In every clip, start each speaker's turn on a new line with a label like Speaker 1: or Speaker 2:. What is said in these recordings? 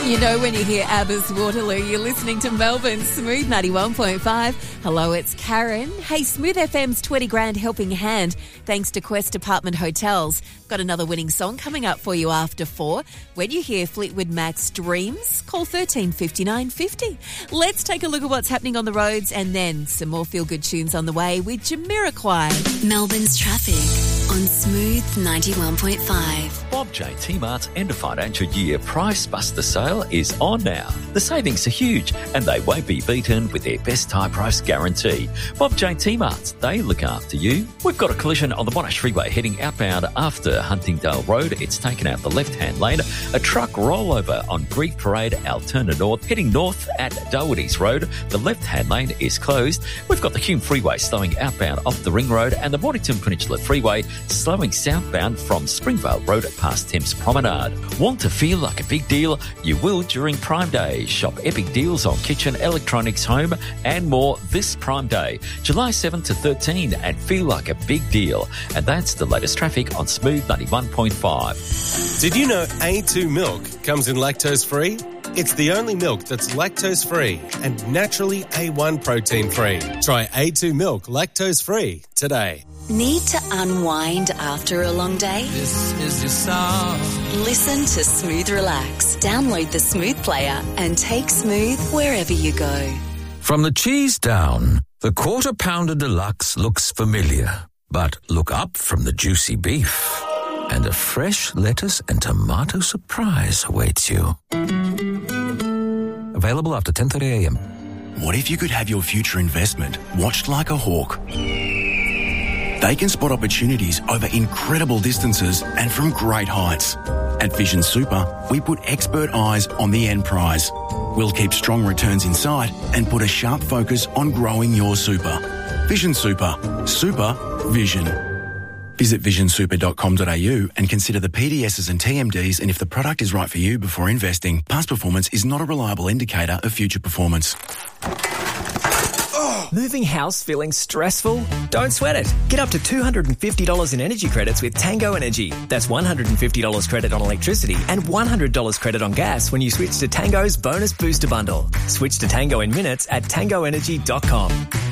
Speaker 1: You know when you hear ABBA's Waterloo, you're listening to Melbourne's Smooth 91.5. Hello, it's Karen. Hey, Smooth FM's 20 grand helping hand thanks to Quest Apartment Hotels. Got another winning song coming up for you after 4. When you hear Fleetwood Mac's Dreams, call 13 59 50. Let's take a look at what's happening on the roads and then some more feel-good tunes on the way with Jamiroquai.
Speaker 2: Melbourne's traffic on Smooth 91.5.
Speaker 3: Bob J. T-Mart's end of financial year Price Buster sale is on now. The savings are huge and they won't be beaten with their best high price guarantee. Bob J. T-Mart's, they look after you. We've got a collision on the Monash Freeway heading outbound after Huntingdale Road. It's taken out the left-hand lane. A truck rollover on Greek Parade, Alterna North, heading north at Dalwoodies Road. The left-hand lane is closed. We've got the Hume Freeway slowing outbound off the Ring Road and the Mornington Peninsula Freeway slowing southbound from Springvale Road past Thames Promenade. Want to feel like a big deal? You will during Prime Day. Shop epic deals on kitchen, electronics, home and more this Prime Day, July 7 to 13, and feel like a big deal. And that's the latest traffic on Smooth 91.5.
Speaker 4: Did you know A2 milk comes in lactose-free? It's the only milk that's lactose-free and naturally A1 protein-free. Try A2 milk lactose-free today.
Speaker 2: Need to unwind after a long day?
Speaker 5: This is your song.
Speaker 2: Listen to Smooth Relax. Download the Smooth player and take Smooth wherever you go.
Speaker 6: From the cheese down, the Quarter Pounder Deluxe looks familiar. But look up from the juicy beef, and a fresh lettuce and tomato surprise awaits you. Available after 10:30 a.m.
Speaker 7: What if you could have your future investment watched like a hawk? They can spot opportunities over incredible distances and from great heights. At Vision Super, we put expert eyes on the end prize. We'll keep strong returns in sight and put a sharp focus on growing your super. Vision Super. Super Vision. Visit visionsuper.com.au and consider the PDSs and TMDs and if the product is right for you before investing. Past performance is not a reliable indicator of future performance.
Speaker 8: Moving house feeling stressful? Don't sweat it. Get up to $250 in energy credits with Tango Energy. That's $150 credit on electricity and $100 credit on gas when you switch to Tango's Bonus Booster Bundle. Switch to Tango in minutes at tangoenergy.com.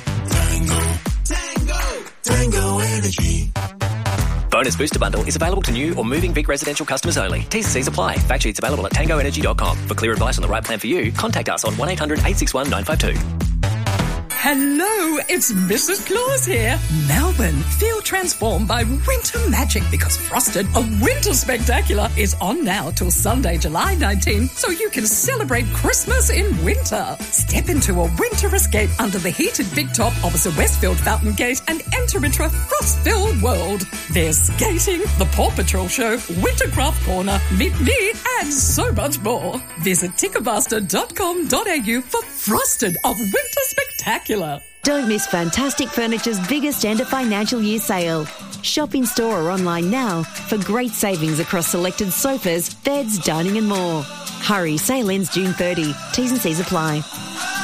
Speaker 7: Tango Energy.
Speaker 8: Bonus Booster Bundle is available to new or moving Vic residential customers only. T's and C's apply. Fact sheets available at tangoenergy.com. For clear advice on the right plan for you, contact us on 1-800-861-952.
Speaker 9: Hello, it's Mrs. Claus here. Melbourne, feel transformed by winter magic because Frosted, a winter spectacular, is on now till Sunday, July 19, so you can celebrate Christmas in winter. Step into a winter escape under the heated big top opposite Westfield Fountain Gate and enter into a frost-filled world. There's skating, the Paw Patrol show, Wintercraft Corner, Meet Me, and so much more. Visit ticketmaster.com.au for Frosted, a winter spectacular.
Speaker 10: Don't miss Fantastic Furniture's biggest end of financial year sale. Shop in store or online now for great savings across selected sofas, beds, dining and more. Hurry, sale ends June 30. T's and C's apply.